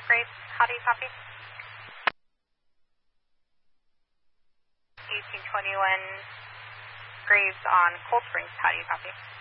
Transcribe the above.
Graves, how do you copy? 1821 Graves on Cold Springs, how do you copy?